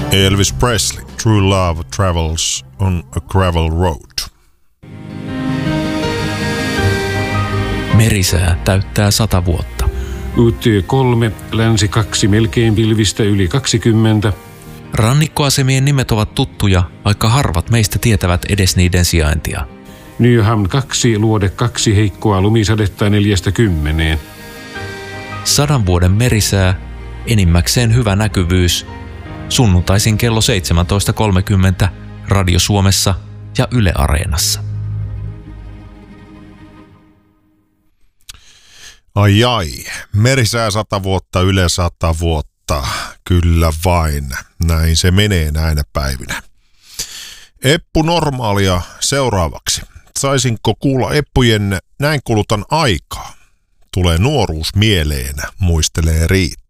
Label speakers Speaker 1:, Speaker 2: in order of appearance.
Speaker 1: Elvis Presley, True Love Travels on a Gravel Road.
Speaker 2: Merisää täyttää 100 vuotta.
Speaker 3: UT3, länsi 2, melkein pilvistä yli 20.
Speaker 2: Rannikkoasemien nimet ovat tuttuja, vaikka harvat meistä tietävät edes niiden sijaintia.
Speaker 3: Nyham 2, luode 2, heikkoa lumisadetta 4–10.
Speaker 2: 100 vuoden merisää, enimmäkseen hyvä näkyvyys. Sunnuntaisin kello 17.30 Radio Suomessa ja Yle Areenassa.
Speaker 1: Ai, merisää 100 vuotta, Yle 100 vuotta. Kyllä vain, näin se menee näinä päivinä. Eppu Normaalia seuraavaksi. Saisinko kuulla Eppujen Näin kulutan aikaa? Tulee nuoruus mieleen, muistelee Riitta.